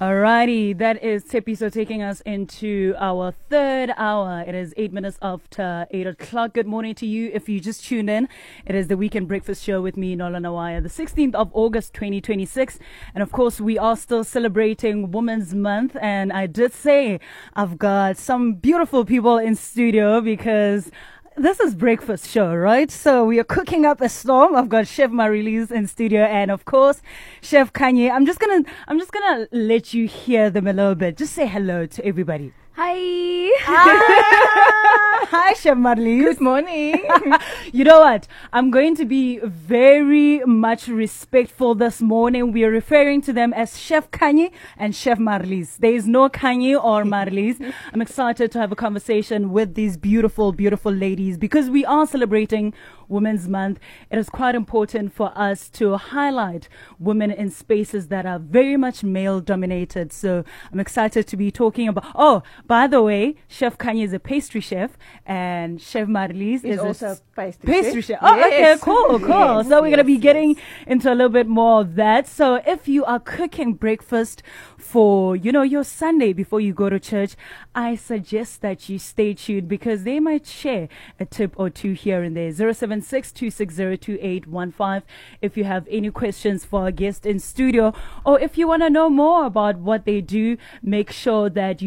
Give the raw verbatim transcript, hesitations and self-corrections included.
Alrighty, that is Tepiso taking us into our third hour. It is eight minutes after eight o'clock. Good morning to you. If you just tuned in, it is the Weekend Breakfast Show with me, Nola Nawaya, the sixteenth of August, twenty twenty-six. And of course, we are still celebrating Women's Month. And I did say I've got some beautiful people in studio because this is breakfast show, right? So we are cooking up a storm. I've got Chef Marilise in studio, and of course, Chef Kanye. I'm just gonna, I'm just gonna let you hear them a little bit. Just say hello to everybody. Hi. Ah, hi, Chef Marilise. Good morning. You know what? I'm going to be very much respectful this morning. We are referring to them as Chef Kanye and Chef Marilise. There is no Kanye or Marilise. I'm excited to have a conversation with these beautiful, beautiful ladies because we are celebrating Women's Month. It is quite important for us to highlight women in spaces that are very much male dominated. So I'm excited to be talking about, oh, by the way, Chef Kanye is a pastry chef and Chef Marilise is also a pastry, pastry chef. chef. Oh, Yes. okay, cool, cool. Yes, so we're going to yes, be getting yes. into a little bit more of that. So if you are cooking breakfast for, you know, your Sunday before you go to church, I suggest that you stay tuned because they might share a tip or two here and there. zero seven six, two six zero, two eight one five if you have any questions for our guest in studio, or if you want to know more about what they do, make sure that you